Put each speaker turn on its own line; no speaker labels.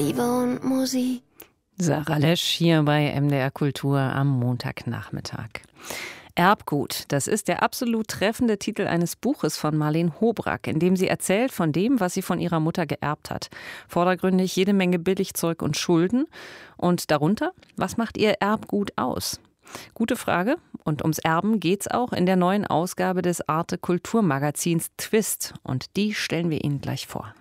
Liebe und Musik.
Sarah Lesch hier bei MDR Kultur am Montagnachmittag. Erbgut, das ist der absolut treffende Titel eines Buches von Marleen Hobrack, in dem sie erzählt von dem, was sie von ihrer Mutter geerbt hat. Vordergründig jede Menge Billigzeug und Schulden. Und darunter, was macht ihr Erbgut aus? Gute Frage. Und ums Erben geht's auch in der neuen Ausgabe des Arte Kulturmagazins Twist. Und die stellen wir Ihnen gleich vor.